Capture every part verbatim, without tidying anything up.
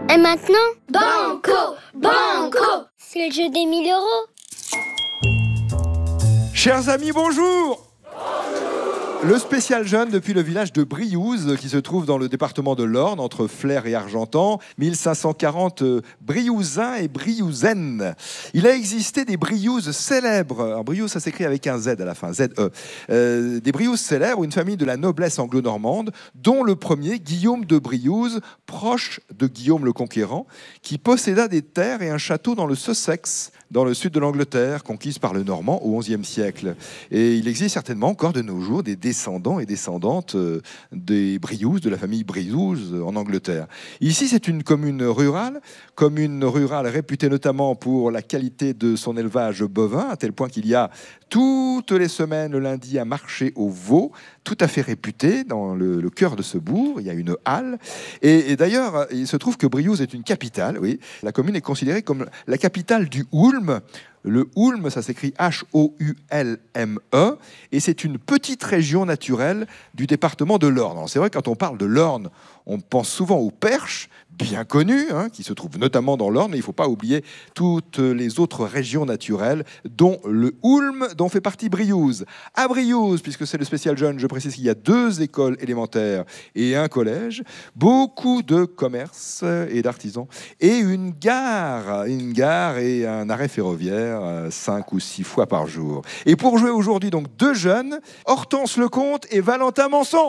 Et maintenant, Banco, banco, c'est le jeu des mille euros. Chers amis, bonjour. Le spécial jeune depuis le village de Briouze, qui se trouve dans le département de l'Orne, entre Flers et Argentan, mille cinq cent quarante Briouzains et Briouzaines. Il a existé des Briouze célèbres. Alors, Briouze, ça s'écrit avec un Z à la fin, Z E. Euh, des Briouze célèbres, une famille de la noblesse anglo-normande, dont le premier, Guillaume de Briouze, proche de Guillaume le Conquérant, qui posséda des terres et un château dans le Sussex, dans le sud de l'Angleterre, conquise par le Normand au onzième siècle. Et il existe certainement encore de nos jours des descendants et descendantes euh, des Briouze, de la famille Briouze en Angleterre. Ici, c'est une commune rurale, commune rurale réputée notamment pour la qualité de son élevage bovin, à tel point qu'il y a toutes les semaines, le lundi, un marché au veau, tout à fait réputé dans le, le cœur de ce bourg. Il y a une halle. Et, et d'ailleurs, il se trouve que Briouze est une capitale. Oui. La commune est considérée comme la capitale du Houlme. Le Houlme, ça s'écrit H O U L M E, et c'est une petite région naturelle du département de l'Orne. Alors c'est vrai, quand on parle de l'Orne, on pense souvent aux perches, bien connues, hein, qui se trouvent notamment dans l'Orne, mais il ne faut pas oublier toutes les autres régions naturelles, dont le Houlme, dont fait partie Briouze. À Briouze, puisque c'est le spécial jeune, je précise qu'il y a deux écoles élémentaires et un collège, beaucoup de commerces et d'artisans, et une gare, une gare et un arrêt ferroviaire, cinq ou six fois par jour. Et pour jouer aujourd'hui, donc deux jeunes, Hortense Lecomte et Valentin Manson.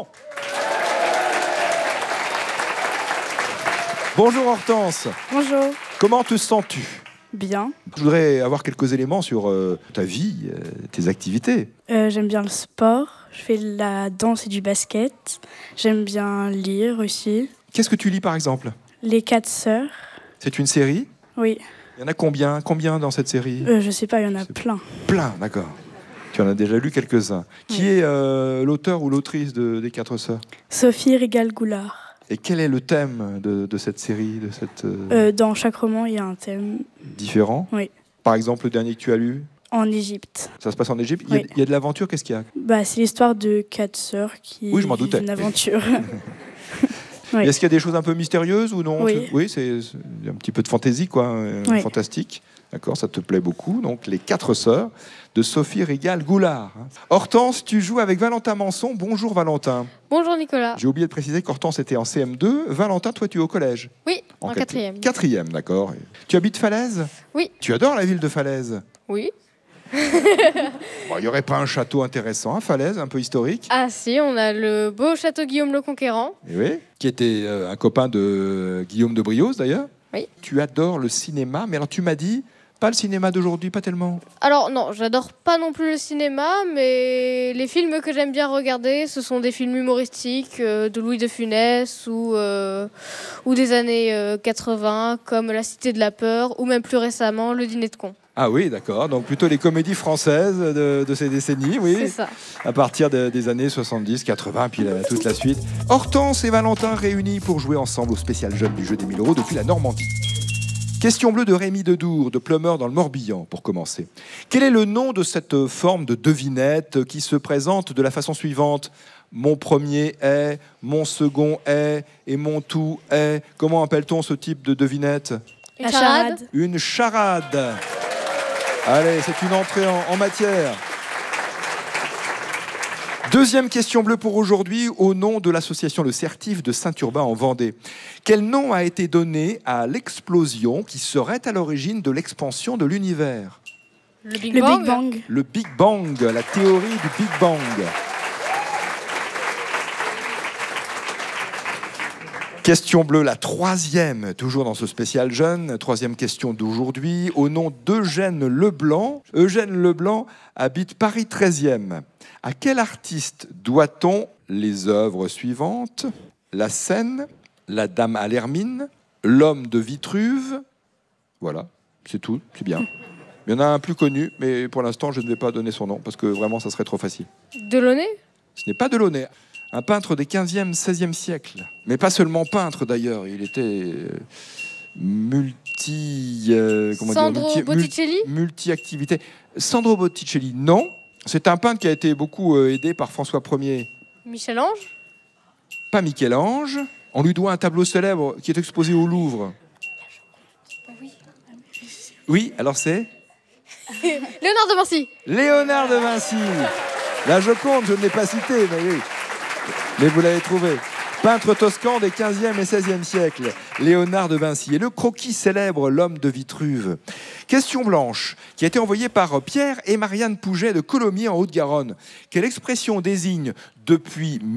Bonjour Hortense. Bonjour. Comment te sens-tu ? Bien. Je voudrais avoir quelques éléments sur euh, ta vie, euh, tes activités. Euh, j'aime bien le sport. Je fais de la danse et du basket. J'aime bien lire aussi. Qu'est-ce que tu lis par exemple ? Les quatre sœurs. C'est une série ? Oui. Il y en a combien ? Combien dans cette série ? Euh, je sais pas, il y en a C'est plein. Plein, d'accord. Tu en as déjà lu quelques-uns. Qui Oui. est euh, l'auteur ou l'autrice de, des quatre sœurs ? Sophie Régal-Goulard. Et quel est le thème de, de cette série, de cette euh, Euh, dans chaque roman, il y a un thème. différent ? Oui. Par exemple, le dernier que tu as lu, En Égypte. ça se passe en Égypte. Il y a- Oui. il y a de l'aventure, qu'est-ce qu'il y a ? Bah, c'est l'histoire de quatre sœurs qui Oui, je m'en vivent doutais. une aventure. Oui. Est-ce qu'il y a des choses un peu mystérieuses ou non ? Oui. Tu- Oui, c'est c'est un petit peu de fantaisie, quoi, euh, Oui. fantastique. D'accord, ça te plaît beaucoup. Donc, les quatre sœurs de Sophie Régal-Goulard. Hortense, tu joues avec Valentin Manson. Bonjour Valentin. Bonjour Nicolas. J'ai oublié de préciser qu'Hortense était en C M deux. Valentin, toi, tu es au collège. Oui, en, quatri- quatrième. Quatrième, d'accord. Tu habites Falaise ? Oui. Tu adores la ville de Falaise ? Oui. Bon, il n'y aurait pas un château intéressant à Falaise, un peu historique ? Ah si, on a le beau château Guillaume le Conquérant. Eh oui. Qui était euh, un copain de Guillaume de Briouze, d'ailleurs. Oui. Tu adores le cinéma, mais alors tu m'as dit, pas le cinéma d'aujourd'hui, pas tellement. Alors non, j'adore pas non plus le cinéma, mais les films que j'aime bien regarder, ce sont des films humoristiques euh, de Louis de Funès ou, euh, ou des années euh, quatre-vingts, comme La Cité de la Peur, ou même plus récemment, Le Dîner de cons. Ah oui, d'accord. Donc plutôt les comédies françaises de, de ces décennies, oui. C'est ça. À partir de- des années soixante-dix, quatre-vingts, puis la- toute la suite. Hortense et Valentin réunis pour jouer ensemble au spécial jeune du jeu des mille euros depuis la Normandie. Question bleue de Rémi Dedour, de Plumeur dans le Morbihan, pour commencer. Quel est le nom de cette forme de devinette qui se présente de la façon suivante ? Mon premier est, mon second est, et mon tout est. Comment appelle-t-on ce type de devinette ? Une La charade. charade. Une charade. Allez, c'est une entrée en, en matière. Deuxième question bleue pour aujourd'hui, au nom de l'association Le Certif de Saint-Urbain en Vendée. Quel nom a été donné à l'explosion qui serait à l'origine de l'expansion de l'univers ? Le Big Le Bang. Big Bang. Le Big Bang, la théorie du Big Bang. Question bleue, la troisième, toujours dans ce spécial jeune. Troisième question d'aujourd'hui, au nom d'Eugène Leblanc. Eugène Leblanc habite Paris treizième. À quel artiste doit-on les œuvres suivantes ? La Seine, La Dame à l'Hermine, L'Homme de Vitruve. Voilà, c'est tout, c'est bien. Il y en a un plus connu, mais pour l'instant, je ne vais pas donner son nom, parce que vraiment, ça serait trop facile. Delaunay. Ce n'est pas Delaunay, un peintre des quinzième, seizième siècle. Mais pas seulement peintre, d'ailleurs, il était euh, multi... euh, comment dire, Sandro multi- Botticelli. mul- multi-activité. Sandro Botticelli, non. C'est un peintre qui a été beaucoup euh, aidé par François Ier. Michel-Ange. Pas Michel-Ange. On lui doit un tableau célèbre qui est exposé au Louvre. Oui, alors c'est Léonard de Vinci. Léonard de Vinci. La Joconde, je ne l'ai pas cité, mais oui. Mais vous l'avez trouvé. Peintre toscan des quinzième et seizième siècles, Léonard de Vinci. Et le croquis célèbre, l'homme de Vitruve. Question blanche, qui a été envoyée par Pierre et Marianne Pouget de Colomiers en Haute-Garonne. Quelle expression désigne depuis